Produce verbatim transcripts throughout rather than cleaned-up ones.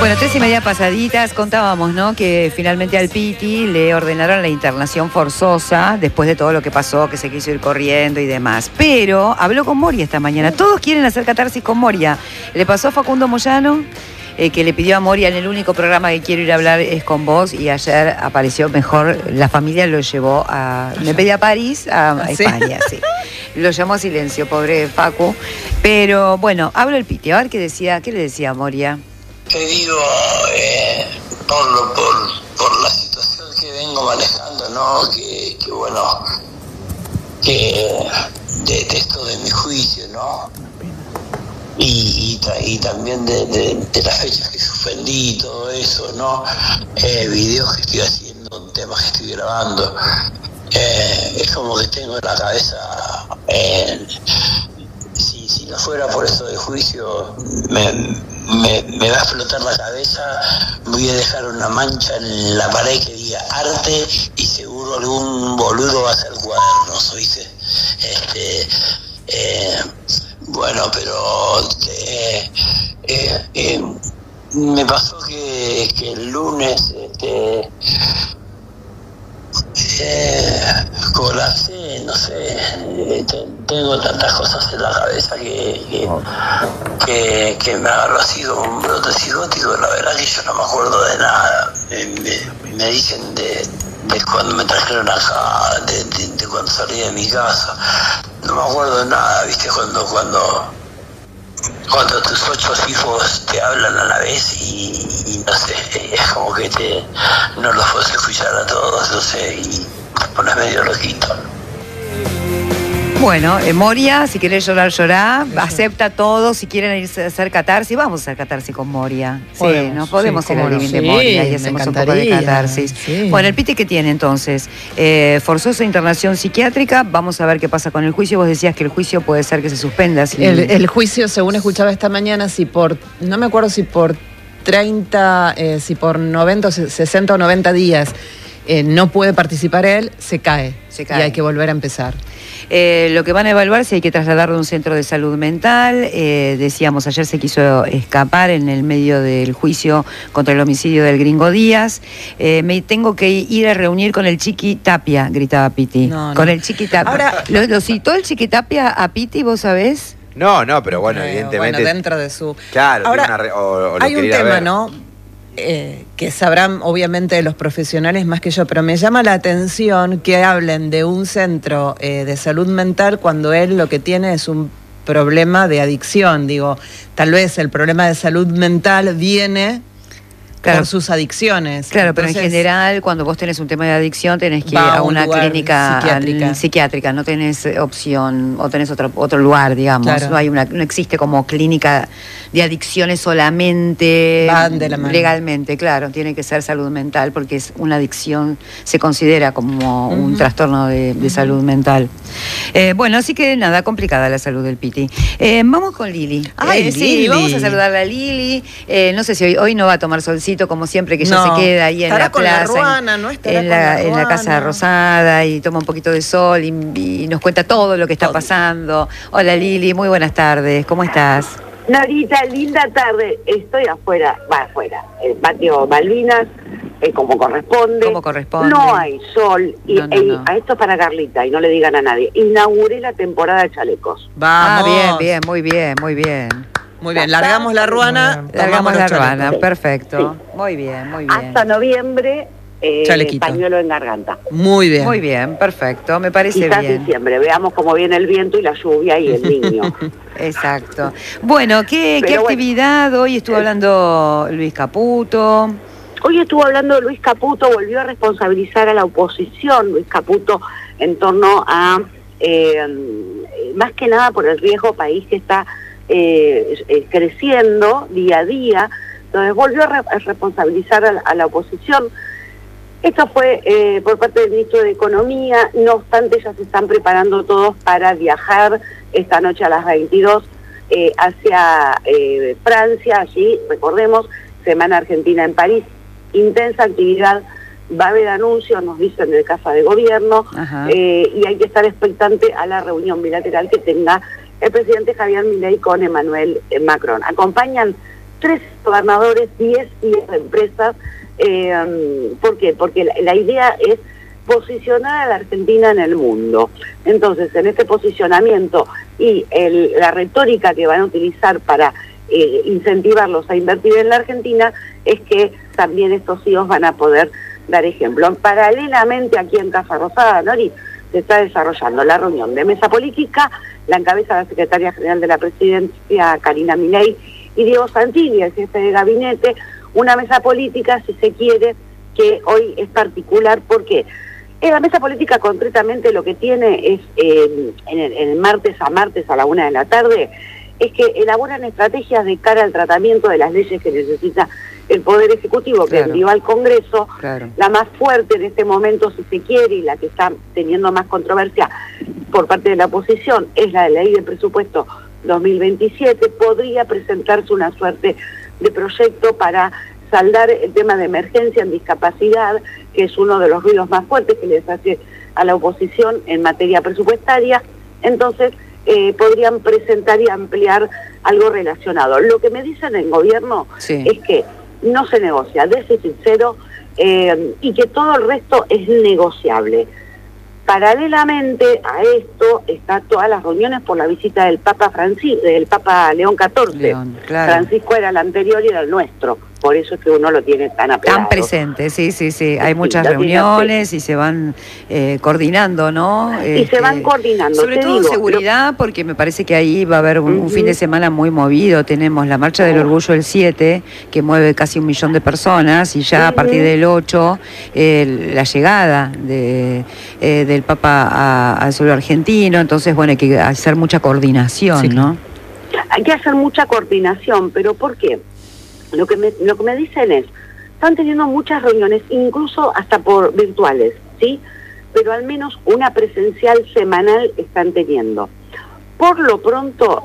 Bueno, tres y media pasaditas contábamos, ¿no? Que finalmente al Piti le ordenaron la internación forzosa después de todo lo que pasó, que se quiso ir corriendo y demás. Pero habló con Moria esta mañana. Todos quieren hacer catarsis con Moria. Le pasó a Facundo Moyano, eh, que le pidió a Moria: en el único programa que quiero ir a hablar es con vos, y ayer apareció mejor. La familia lo llevó a... Me pedí a París, a, a España, sí. Lo llamó a silencio, pobre Facu. Pero bueno, habló el Piti. A ver qué decía, qué le decía a Moria. Te digo, eh, por, lo, por, por la situación que vengo manejando, ¿no? Que, que bueno, que detesto de mi juicio, ¿no? Y, y, y también de, de, de las fechas que suspendí y todo eso, ¿no? Eh, videos que estoy haciendo, temas que estoy grabando. Eh, es como que tengo en la cabeza... Eh, si, si no fuera por eso de juicio, me... Me, me va a explotar la cabeza, voy a dejar una mancha en la pared que diga arte y seguro algún boludo va a hacer cuadernos, ¿oíste? Este, eh, bueno, pero eh, eh, eh, me pasó que, que el lunes este, eh, colapsé, no sé, eh, tengo tantas cosas en la cabeza que, que, que, que me agarró así como un brote psicótico. La verdad que yo no me acuerdo de nada. Me, me, me dicen de, de cuando me trajeron acá, de, de, de cuando salí de mi casa. No me acuerdo de nada, ¿viste? Cuando, cuando, cuando tus ocho hijos te hablan a la vez y, y no sé, es como que te, no los puedes escuchar a todos, no sé, y te pones medio loquito. Bueno, eh, Moria, si querés llorar, llorá, acepta todo. Si quieren irse a hacer catarsis, vamos a hacer catarsis con Moria. Sí, podemos, ¿no? Podemos sí, ir al living no. de Moria sí, y hacemos un poco de catarsis. Sí. Bueno, el Piti, ¿qué tiene entonces? Eh, forzosa internación psiquiátrica. Vamos a ver qué pasa con el juicio. Vos decías que el juicio puede ser que se suspenda. Si... El, el juicio, según escuchaba esta mañana, si por, no me acuerdo si por treinta, eh, si por noventa, sesenta o noventa días eh, no puede participar él, se cae. Se cae. Y hay que volver a empezar. Eh, lo que van a evaluar si hay que trasladarlo a un centro de salud mental. Eh, decíamos, ayer se quiso escapar en el medio del juicio contra el homicidio del Gringo Díaz. Eh, me tengo que ir a reunir con el Chiqui Tapia, gritaba Piti. No, no. Con el Chiqui Tapia. Ahora, ¿Lo, lo citó el Chiqui Tapia a Piti, vos sabés? No, no, pero bueno, eh, evidentemente... Bueno, dentro de su... Claro, ahora, tiene una re... o, o hay un tema, ver. ¿no? Eh, que sabrán obviamente los profesionales más que yo, pero me llama la atención que hablen de un centro eh, de salud mental cuando él lo que tiene es un problema de adicción. Digo, tal vez el problema de salud mental viene... Claro, por sus adicciones. Claro, entonces, pero en general, cuando vos tenés un tema de adicción, tenés que ir a una clínica psiquiátrica. psiquiátrica, no tenés opción, o tenés otro, otro lugar, digamos. Claro. No hay una, no existe como clínica de adicciones solamente van de la mano. Legalmente, claro, tiene que ser salud mental, porque es una adicción, se considera como uh-huh. un trastorno de, de uh-huh. salud mental. Eh, bueno, así que nada, complicada la salud del Piti. Eh, vamos con Lili. Ay, eh, sí, Lili. Vamos a saludarla a Lili. Eh, no sé si hoy, hoy no va a tomar solcito, como siempre, que ella no, se queda ahí en la con plaza, la Ruana, en, ¿no? en, la, la en la Casa Rosada, y toma un poquito de sol y, y nos cuenta todo lo que está todo. pasando. Hola Lili, muy buenas tardes, ¿cómo estás? Norita, linda tarde. Estoy afuera, va afuera, el patio Malvinas, eh, como corresponde. Como corresponde. No hay sol. Y, no, no, no. y a esto es para Carlita, y no le digan a nadie. Inauguré la temporada de chalecos. Vamos. Ah, bien, bien, muy bien, muy bien. Muy bien, largamos la ruana. Largamos la ruana, perfecto. Sí. Muy bien, muy bien. Hasta noviembre, eh, pañuelo en garganta. Muy bien. Muy bien, perfecto, me parece Quizás bien. diciembre, veamos cómo viene el viento y la lluvia y el niño. Exacto. Bueno, ¿qué, qué actividad? Bueno, hoy estuvo hablando Luis Caputo. Hoy estuvo hablando Luis Caputo, volvió a responsabilizar a la oposición, Luis Caputo, en torno a, eh, más que nada por el riesgo país que está Eh, eh, creciendo día a día. Entonces volvió a, re a responsabilizar a la, a la oposición. Esto fue eh, por parte del ministro de Economía. No obstante, ya se están preparando todos para viajar esta noche a las veintidós eh, hacia eh, Francia. Allí, recordemos, Semana Argentina en París, intensa actividad, va a haber anuncios, nos dicen, de Casa de Gobierno, eh, y hay que estar expectante a la reunión bilateral que tenga el presidente Javier Milei con Emmanuel Macron. Acompañan tres gobernadores, diez empresas. Eh, ¿Por qué? Porque la, la idea es posicionar a la Argentina en el mundo. Entonces, en este posicionamiento y el, la retórica que van a utilizar para eh, incentivarlos a invertir en la Argentina, es que también estos C E Os van a poder dar ejemplo. Paralelamente, aquí en Casa Rosada, Nori, se está desarrollando la reunión de mesa política, la encabeza la secretaria general de la presidencia, Karina Milei, y Diego Santini, el jefe de gabinete, una mesa política, si se quiere, que hoy es particular. ¿Por qué? En la mesa política, concretamente, lo que tiene es, eh, en, el, en el martes a martes a la una de la tarde, es que elaboran estrategias de cara al tratamiento de las leyes que necesita el Poder Ejecutivo, que claro. envió al Congreso. Claro. La más fuerte en este momento, si se quiere, y la que está teniendo más controversia por parte de la oposición, es la de la ley de presupuesto dos mil veintisiete. Podría presentarse una suerte de proyecto para saldar el tema de emergencia en discapacidad, que es uno de los ruidos más fuertes que les hace a la oposición en materia presupuestaria. Entonces, eh, podrían presentar y ampliar algo relacionado. Lo que me dicen en gobierno sí. es que no se negocia, déficit cero, eh, y que todo el resto es negociable. Paralelamente a esto, está todas las reuniones por la visita del Papa Francisco, del Papa León catorce. León, claro. Francisco era el anterior y era el nuestro. Por eso es que uno lo tiene tan apegado. Tan presente, sí, sí, sí. Hay sí, muchas reuniones y se van eh, coordinando, ¿no? Y este, se van coordinando. Sobre todo digo, seguridad, lo... porque me parece que ahí va a haber un, uh-huh. un fin de semana muy movido. Tenemos la Marcha del Orgullo el siete, que mueve casi un millón de personas, y ya uh-huh. a partir del ocho, eh, la llegada de, eh, del Papa al suelo argentino. Entonces, bueno, hay que hacer mucha coordinación, sí. ¿no? Hay que hacer mucha coordinación, pero ¿por qué? Lo que me, lo que me dicen es, están teniendo muchas reuniones, incluso hasta por virtuales, ¿sí? Pero al menos una presencial semanal están teniendo. Por lo pronto,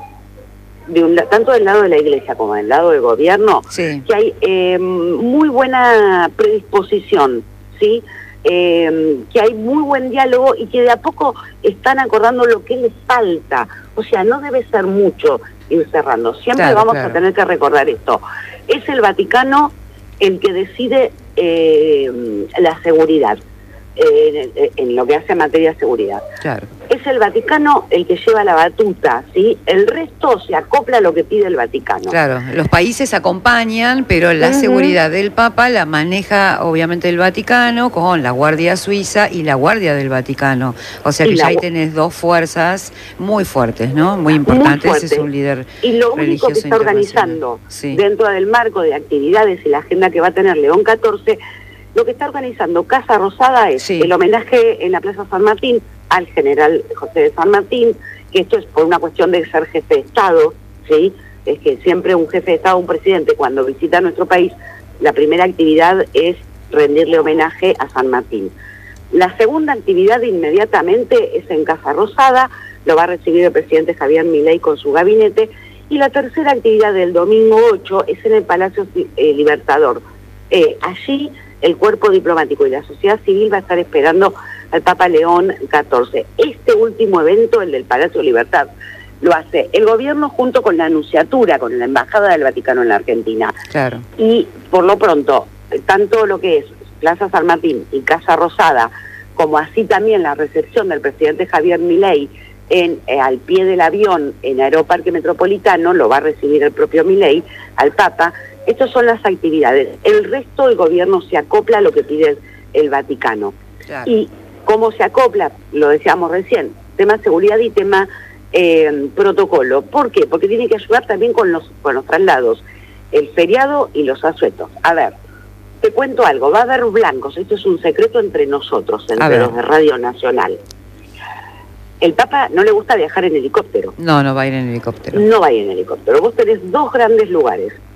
de un, tanto del lado de la Iglesia como del lado del gobierno, sí. que hay eh, muy buena predisposición, ¿sí? Eh, que hay muy buen diálogo y que de a poco están acordando lo que les falta. O sea, no debe ser mucho ir cerrando. Siempre claro, vamos claro. a tener que recordar esto. Es el Vaticano el que decide eh, la seguridad, eh, en, en lo que hace en materia de seguridad. Claro. Es el Vaticano el que lleva la batuta, ¿sí? El resto se acopla a lo que pide el Vaticano. Claro, los países acompañan, pero la uh-huh. seguridad del Papa la maneja obviamente el Vaticano con la Guardia Suiza y la Guardia del Vaticano. O sea que ya ahí tenés dos fuerzas muy fuertes, ¿no? Muy importantes, muy es un líder y lo único que está organizando sí. dentro del marco de actividades y la agenda que va a tener León catorce, lo que está organizando Casa Rosada es sí. el homenaje en la Plaza San Martín al general José de San Martín, que esto es por una cuestión de ser jefe de Estado, ¿sí? Es que siempre un jefe de Estado, un presidente, cuando visita nuestro país, la primera actividad es rendirle homenaje a San Martín. La segunda actividad inmediatamente es en Casa Rosada, lo va a recibir el presidente Javier Milei con su gabinete, y la tercera actividad del domingo ocho es en el Palacio eh, Libertador. Eh, allí el cuerpo diplomático y la sociedad civil va a estar esperando al Papa León catorce. Este último evento, el del Palacio Libertad, lo hace el gobierno junto con la Nunciatura, con la Embajada del Vaticano en la Argentina. Claro. Y por lo pronto, tanto lo que es Plaza San Martín y Casa Rosada, como así también la recepción del presidente Javier Milei en, eh, al pie del avión en Aeroparque Metropolitano, lo va a recibir el propio Milei, al Papa. Estas son las actividades. El resto del gobierno se acopla a lo que pide el, el Vaticano. Claro. Y cómo se acopla, lo decíamos recién, tema seguridad y tema eh, protocolo. ¿Por qué? Porque tiene que ayudar también con los, con los traslados, el feriado y los asuetos. A ver, te cuento algo, va a haber blancos, esto es un secreto entre nosotros, entre los de Radio Nacional. El Papa no le gusta viajar en helicóptero. No, no va a ir en helicóptero. No va a ir en helicóptero. Vos tenés dos grandes lugares.